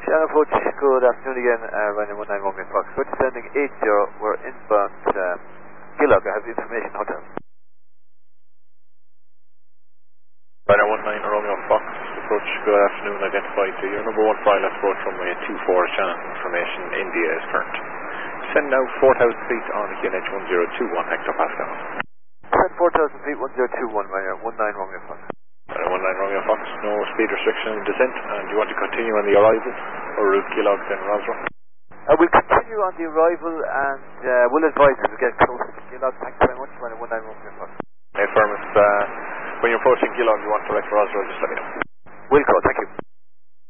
Shannon Approach, good afternoon again, Ryanair 191 Fox. We're descending 80, we're inbound Gillock. I have the information hotel. Ryanair 19 Romeo Fox, approach, good afternoon, identified to your number 1 file approach runway 24, Shannon, information, India is current. Send now 4,000 feet on QNH 1021 hectopascal. Send 4,000 feet, 1021, Ryanair 19 Romeo Fox. Ryanair 19 Romeo Fox, no speed restriction in descent, and you want to continue on the arrival, or route Gillock then Roswell? We'll continue on the arrival and we'll advise as we get closer to Gillock. Thanks very much, Ryanair 19 Romeo Fox. Hey, firm, when you're approaching Gillock, you want to select Roswell, just let me know. Will call, thank you.